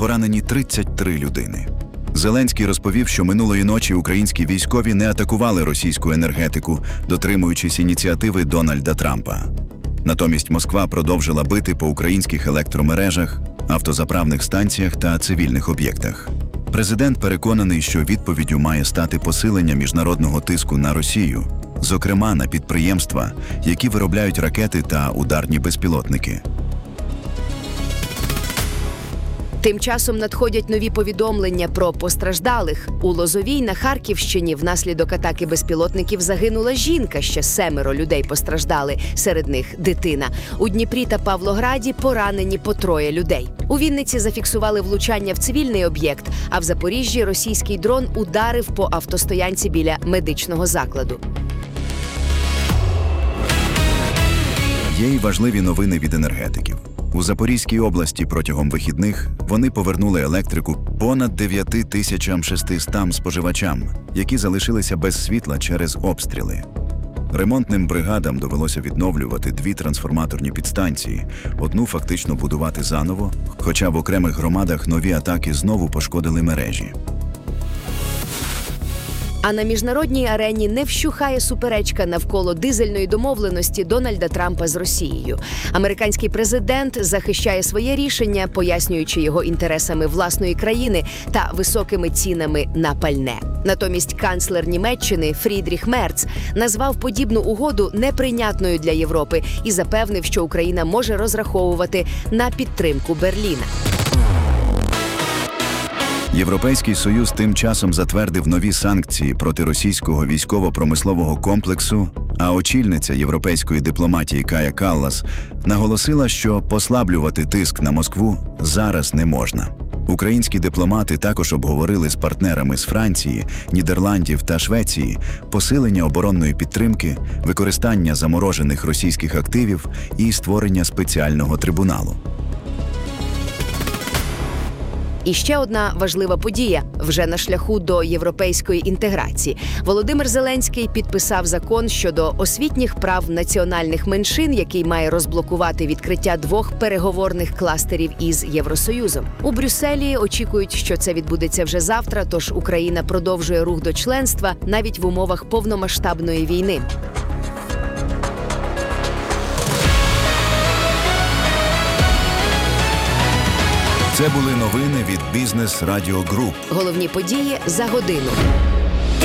поранені 33 людини. Зеленський розповів, що минулої ночі українські військові не атакували російську енергетику, дотримуючись ініціативи Дональда Трампа. Натомість Москва продовжила бити по українських електромережах, автозаправних станціях та цивільних об'єктах. Президент переконаний, що відповіддю має стати посилення міжнародного тиску на Росію, зокрема на підприємства, які виробляють ракети та ударні безпілотники. Тим часом надходять нові повідомлення про постраждалих. У Лозовій на Харківщині внаслідок атаки безпілотників загинула жінка, ще 7 людей постраждали, серед них дитина. У Дніпрі та Павлограді поранені по 3 людей. У Вінниці зафіксували влучання в цивільний об'єкт, а в Запоріжжі російський дрон ударив по автостоянці біля медичного закладу. Є й важливі новини від енергетиків. У Запорізькій області протягом вихідних вони повернули електрику понад 9600 споживачам, які залишилися без світла через обстріли. Ремонтним бригадам довелося відновлювати 2 трансформаторні підстанції, одну фактично будувати заново, хоча в окремих громадах нові атаки знову пошкодили мережі. А на міжнародній арені не вщухає суперечка навколо дизельної домовленості Дональда Трампа з Росією. Американський президент захищає своє рішення, пояснюючи його інтересами власної країни та високими цінами на пальне. Натомість канцлер Німеччини Фрідріх Мерц назвав подібну угоду неприйнятною для Європи і запевнив, що Україна може розраховувати на підтримку Берліна. Європейський Союз тим часом затвердив нові санкції проти російського військово-промислового комплексу, а очільниця європейської дипломатії Кая Каллас наголосила, що послаблювати тиск на Москву зараз не можна. Українські дипломати також обговорили з партнерами з Франції, Нідерландів та Швеції посилення оборонної підтримки, використання заморожених російських активів і створення спеціального трибуналу. І ще одна важлива подія – вже на шляху до європейської інтеграції. Володимир Зеленський підписав закон щодо освітніх прав національних меншин, який має розблокувати відкриття 2 переговорних кластерів із Євросоюзом. У Брюсселі очікують, що це відбудеться вже завтра, тож Україна продовжує рух до членства навіть в умовах повномасштабної війни. Це були новини від Бізнес Радіо Груп. Головні події за годину.